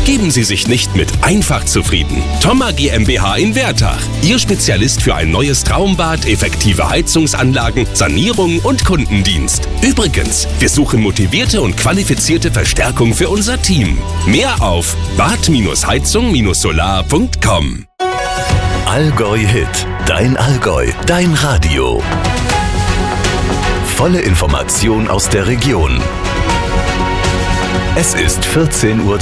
Geben Sie sich nicht mit einfach zufrieden. Thoma GmbH in Wertach. Ihr Spezialist für ein neues Traumbad, effektive Heizungsanlagen, Sanierung und Kundendienst. Übrigens, wir suchen motivierte und qualifizierte Verstärkung für unser Team. Mehr auf bad-heizung-solar.com. Allgäu Hit. Dein Allgäu. Dein Radio. Volle Information aus der Region. Es ist 14:30 Uhr.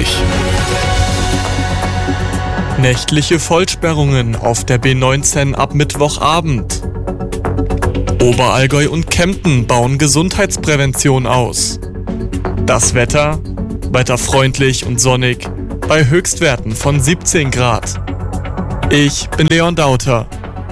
Nächtliche Vollsperrungen auf der B19 ab Mittwochabend. Oberallgäu und Kempten bauen Gesundheitsprävention aus. Das Wetter? Wetterfreundlich und sonnig, bei Höchstwerten von 17 Grad. Ich bin Leon Dauter.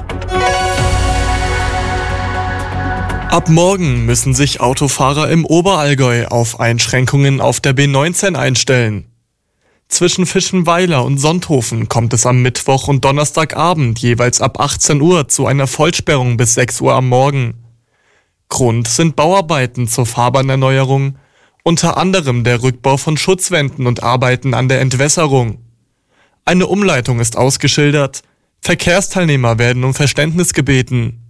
Ab morgen müssen sich Autofahrer im Oberallgäu auf Einschränkungen auf der B19 einstellen. Zwischen Fischenweiler und Sonthofen kommt es am Mittwoch und Donnerstagabend jeweils ab 18 Uhr zu einer Vollsperrung bis 6 Uhr am Morgen. Grund sind Bauarbeiten zur Fahrbahnerneuerung, unter anderem der Rückbau von Schutzwänden und Arbeiten an der Entwässerung. Eine Umleitung ist ausgeschildert, Verkehrsteilnehmer werden um Verständnis gebeten.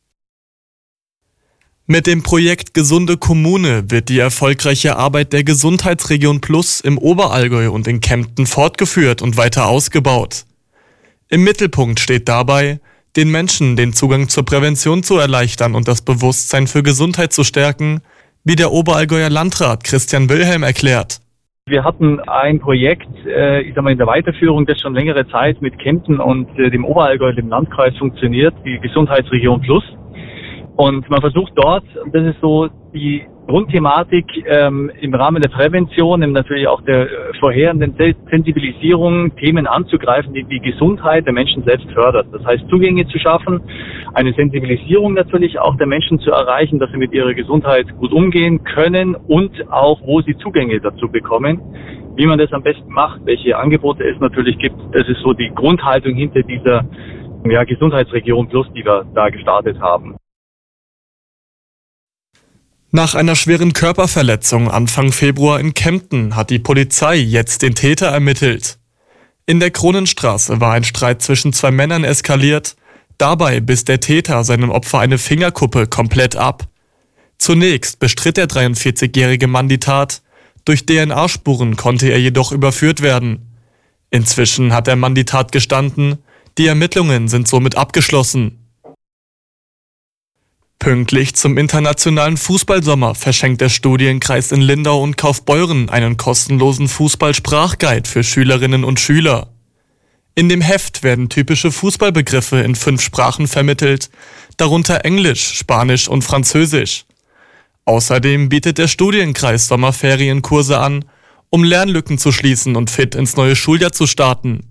Mit dem Projekt Gesunde Kommune wird die erfolgreiche Arbeit der Gesundheitsregion Plus im Oberallgäu und in Kempten fortgeführt und weiter ausgebaut. Im Mittelpunkt steht dabei, den Menschen den Zugang zur Prävention zu erleichtern und das Bewusstsein für Gesundheit zu stärken, wie der Oberallgäuer Landrat Christian Wilhelm erklärt. Wir hatten ein Projekt, in der Weiterführung, das schon längere Zeit mit Kempten und dem Oberallgäu, dem Landkreis, funktioniert, die Gesundheitsregion Plus. Und man versucht dort, das ist so die Grundthematik im Rahmen der Prävention, natürlich auch der vorherenden Sensibilisierung, Themen anzugreifen, die die Gesundheit der Menschen selbst fördert. Das heißt, Zugänge zu schaffen, eine Sensibilisierung natürlich auch der Menschen zu erreichen, dass sie mit ihrer Gesundheit gut umgehen können und auch, wo sie Zugänge dazu bekommen. Wie man das am besten macht, welche Angebote es natürlich gibt, das ist so die Grundhaltung hinter dieser Gesundheitsregion Plus, die wir da gestartet haben. Nach einer schweren Körperverletzung Anfang Februar in Kempten hat die Polizei jetzt den Täter ermittelt. In der Kronenstraße war ein Streit zwischen zwei Männern eskaliert. Dabei biss der Täter seinem Opfer eine Fingerkuppe komplett ab. Zunächst bestritt der 43-jährige Mann die Tat. Durch DNA-Spuren konnte er jedoch überführt werden. Inzwischen hat der Mann die Tat gestanden. Die Ermittlungen sind somit abgeschlossen. Pünktlich zum internationalen Fußballsommer verschenkt der Studienkreis in Lindau und Kaufbeuren einen kostenlosen Fußball-Sprachguide für Schülerinnen und Schüler. In dem Heft werden typische Fußballbegriffe in 5 Sprachen vermittelt, darunter Englisch, Spanisch und Französisch. Außerdem bietet der Studienkreis Sommerferienkurse an, um Lernlücken zu schließen und fit ins neue Schuljahr zu starten.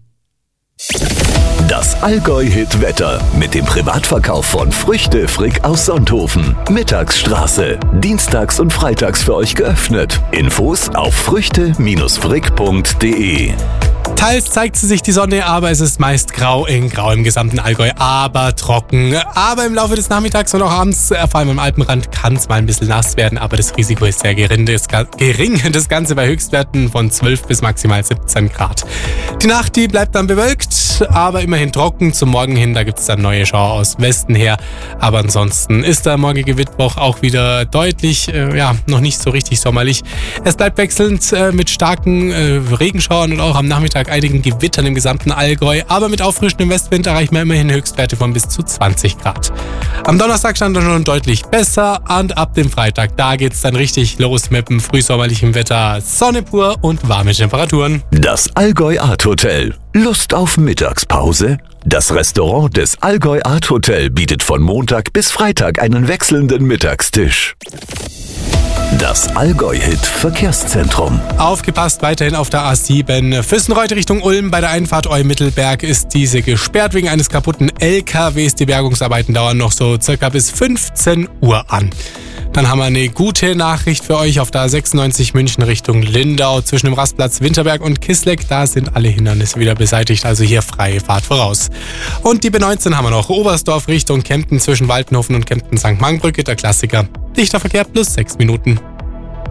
Das Allgäu-Hit-Wetter mit dem Privatverkauf von Früchte Frick aus Sonthofen. Mittagsstraße. Dienstags und freitags für euch geöffnet. Infos auf früchte-frick.de. Teils zeigt sich die Sonne, aber es ist meist grau im gesamten Allgäu, aber trocken. Aber im Laufe des Nachmittags und auch abends, vor allem am Alpenrand, kann es mal ein bisschen nass werden, aber das Risiko ist sehr gering. Das Ganze bei Höchstwerten von 12 bis maximal 17 Grad. Die Nacht, die bleibt dann bewölkt, aber immerhin trocken. Zum Morgen hin, da gibt es dann neue Schauer aus Westen her. Aber ansonsten ist der morgige Mittwoch auch wieder deutlich, noch nicht so richtig sommerlich. Es bleibt wechselnd mit starken Regenschauern und auch am Nachmittag einigen Gewittern im gesamten Allgäu, aber mit auffrischendem Westwind erreichen wir immerhin Höchstwerte von bis zu 20 Grad. Am Donnerstag stand er schon deutlich besser und ab dem Freitag, da geht's dann richtig los mit dem frühsommerlichen Wetter, Sonne pur und warme Temperaturen. Das Allgäu Art Hotel. Lust auf Mittagspause? Das Restaurant des Allgäu Art Hotel bietet von Montag bis Freitag einen wechselnden Mittagstisch. Das Allgäu-Hit Verkehrszentrum. Aufgepasst weiterhin auf der A7. Füssenreuth Richtung Ulm bei der Einfahrt Eu-Mittelberg ist diese gesperrt wegen eines kaputten LKWs. Die Bergungsarbeiten dauern noch so circa bis 15 Uhr an. Dann haben wir eine gute Nachricht für euch auf der A96 München Richtung Lindau. Zwischen dem Rastplatz Winterberg und Kissleck, da sind alle Hindernisse wieder beseitigt, also hier freie Fahrt voraus. Und die B19 haben wir noch. Oberstdorf Richtung Kempten zwischen Waltenhofen und Kempten-St. Markbrücke, der Klassiker. Dichter Verkehr plus 6 Minuten.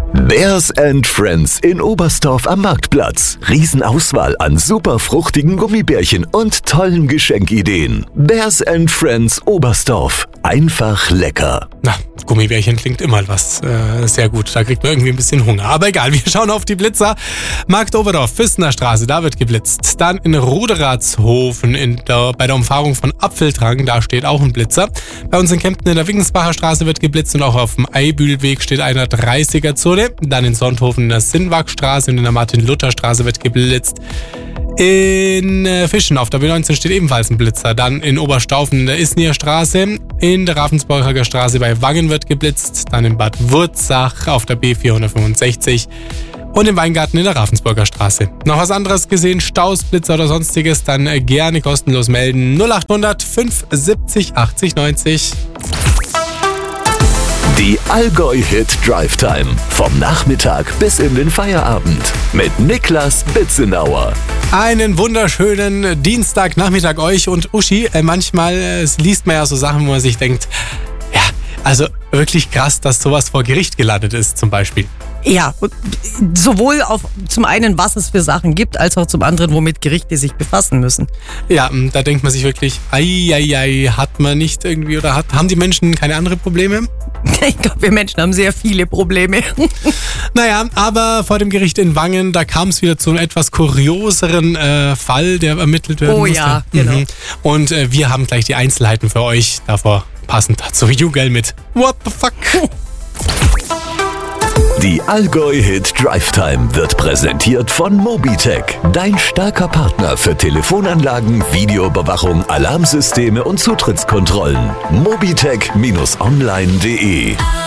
Bears & Friends in Oberstdorf am Marktplatz. Riesenauswahl an super fruchtigen Gummibärchen und tollen Geschenkideen. Bears & Friends Oberstdorf. Einfach lecker. Na, Gummibärchen klingt immer was sehr gut. Da kriegt man irgendwie ein bisschen Hunger. Aber egal, wir schauen auf die Blitzer. Markt Oberdorf, Füstener Straße, da wird geblitzt. Dann in Ruderatshofen bei der Umfahrung von Apfeldrang, da steht auch ein Blitzer. Bei uns in Kempten in der Wiggensbacher Straße wird geblitzt und auch auf dem Eibühlweg steht einer 30er-Zone. Dann in Sonthofen in der Sinnwagstraße und in der Martin-Luther-Straße wird geblitzt. In Fischen auf der B19 steht ebenfalls ein Blitzer. Dann in Oberstaufen in der Isnier Straße. In der Ravensburger Straße bei Wangen wird geblitzt. Dann in Bad Wurzach auf der B465. Und im Weingarten in der Ravensburger Straße. Noch was anderes gesehen, Staus, Blitzer oder sonstiges, dann gerne kostenlos melden. 0800 570 80 90. Die Allgäu-Hit Drive Time. Vom Nachmittag bis in den Feierabend. Mit Niklas Bitzenauer. Einen wunderschönen Dienstagnachmittag euch und Uschi. Manchmal liest man ja so Sachen, wo man sich denkt, ja, also wirklich krass, dass sowas vor Gericht gelandet ist zum Beispiel. Ja, sowohl auf zum einen, was es für Sachen gibt, als auch zum anderen, womit Gerichte sich befassen müssen. Ja, da denkt man sich wirklich, hat man nicht irgendwie oder haben die Menschen keine anderen Probleme? Ich glaube, wir Menschen haben sehr viele Probleme. Naja, aber vor dem Gericht in Wangen, da kam es wieder zu einem etwas kurioseren Fall, der ermittelt werden musste. Oh ja, genau. Und wir haben gleich die Einzelheiten für euch davor passend dazu. Jugel mit What the fuck? Die Allgäu-Hit Drive Time wird präsentiert von Mobitech. Dein starker Partner für Telefonanlagen, Videoüberwachung, Alarmsysteme und Zutrittskontrollen. Mobitech-online.de